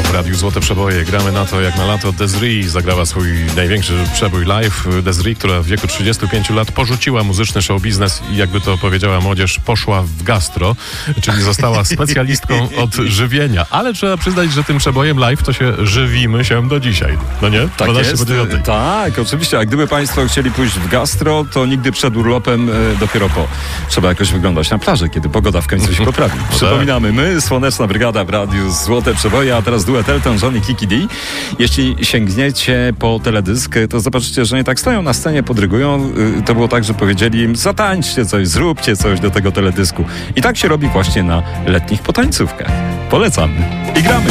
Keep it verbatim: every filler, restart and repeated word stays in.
w Radiu Złote Przeboje. Gramy na to jak na lato. Desiree zagrała swój największy przebój live. Desiree, która w wieku trzydziestu pięciu lat porzuciła muzyczny show biznes i jakby to powiedziała młodzież, poszła w gastro, czyli została specjalistką od żywienia. Ale trzeba przyznać, że tym przebojem live to się żywimy się do dzisiaj. No nie? Tak jest. Tak, oczywiście. A gdyby państwo chcieli pójść w gastro, to nigdy przed urlopem, e, dopiero po. Trzeba jakoś wyglądać na plaży, kiedy pogoda w końcu się poprawi. No Przypominamy, my, Słoneczna Brygada w Radiu Złote Przeboje, a teraz duet Elton John i Kiki D. Jeśli sięgniecie po teledysk, to zobaczycie, że nie tak stoją na scenie, podrygują. To było tak, że powiedzieli im, zatańczcie coś, zróbcie coś do tego teledysku. I tak się robi właśnie na letnich potańcówkach. Polecamy. I gramy.